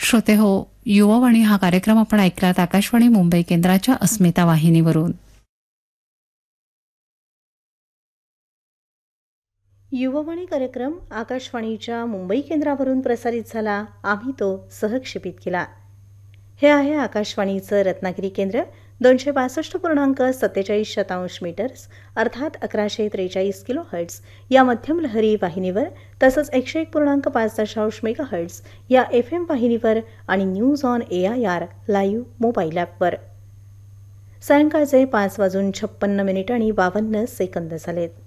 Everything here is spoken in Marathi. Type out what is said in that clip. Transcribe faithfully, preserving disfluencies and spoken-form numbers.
श्रोते हो, युववाणी हा कार्यक्रम आपण ऐकलात आकाशवाणी मुंबई केंद्राच्या अस्मिता वाहिनीवरून. युववाणी कार्यक्रम आकाशवाणीच्या मुंबई केंद्रावरून प्रसारित झाला. आम्ही तो सहक्षेपित केला. हे आहे आकाशवाणीचं रत्नागिरी केंद्र. दोनशे बासष्ट पूर्णांक सत्तेचाळीस शतांश मीटर्स अर्थात अकराशे त्रेचाळीस किलो हर्ट्स या मध्यम लहरी वाहिनीवर, तसंच एकशे एक पूर्णांक पाच दशांश मेगा हर्ट्स या एफ एम वाहिनीवर आणि news on A I R live mobile ॲपवर. सायंकाळचे पाच वाजून छप्पन्न मिनिट आणि बावन्न सेकंद झालेत.